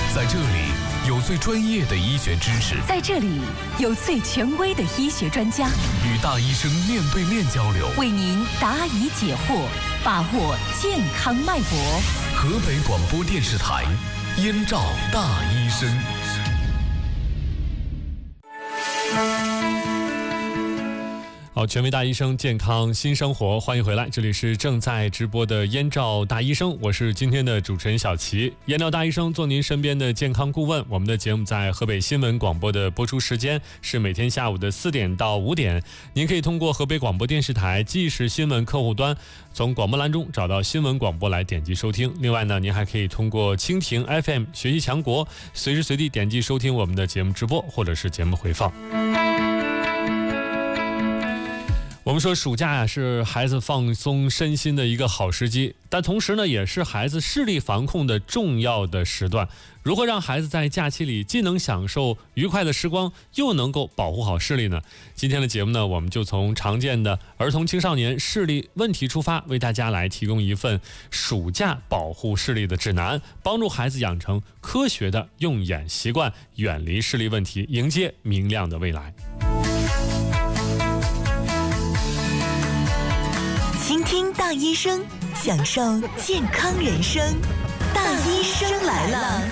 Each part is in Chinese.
在这里有最专业的医学知识， 在这里有最权威的医学专家， 与大医生面对面交流， 为您答疑解惑，把握健康脉搏。 河北广播电视台燕赵大医生。好，权威大医生，健康新生活，欢迎回来，这里是正在直播的燕赵大医生，我是今天的主持人小齐。燕赵大医生做您身边的健康顾问，我们的节目在河北新闻广播的播出时间是每天下午的4点到5点，您可以通过河北广播电视台即时新闻客户端从广播栏中找到新闻广播来点击收听。另外呢，您还可以通过蜻蜓 FM 学习强国随时随地点击收听我们的节目直播或者是节目回放。我们说暑假是孩子放松身心的一个好时机，但同时呢，也是孩子视力防控的重要的时段。如何让孩子在假期里既能享受愉快的时光，又能够保护好视力呢？今天的节目呢，我们就从常见的儿童青少年视力问题出发，为大家来提供一份暑假保护视力的指南，帮助孩子养成科学的用眼习惯，远离视力问题，迎接明亮的未来。 倾听大医生，享受健康人生。大医生来了。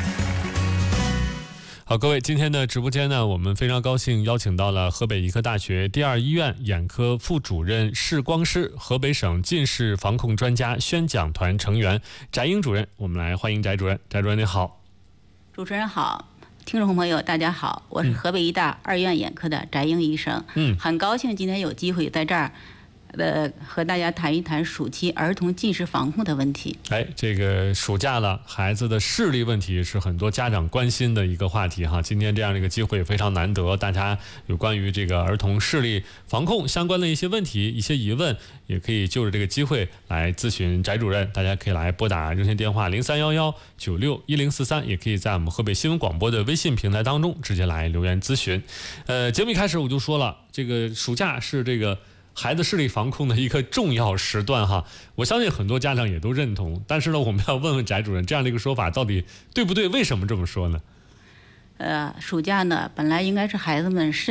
好，各位，今天的直播间呢，我们非常高兴邀请到了河北医科大学第二医院眼科副主任视光师、河北省近视防控专家宣讲团成员翟英主任，我们来欢迎翟主任。翟主任您好。 主持人好，听众朋友大家好，我是河北医大二院眼科的翟英医生。很高兴今天有机会在这儿和大家谈一谈暑期儿童近视防控的问题。 这个暑假了，孩子的视力问题是很多家长关心的一个话题哈。今天这样的一个机会非常难得，大家有关于这个儿童视力防控相关的一些问题、一些疑问，也可以就着这个机会来咨询翟主任。大家可以来拨打热线电话0311961043，也可以在我们河北新闻广播的微信平台当中直接来留言咨询。节目一开始我就说了，这个暑假是这个孩子视力防控的一个重要时段哈，我相信很多家长也都认同。但是呢，我们要问问翟主任，这样的一个说法到底对不对？为什么这么说呢？ 暑假呢，本来应该是孩子们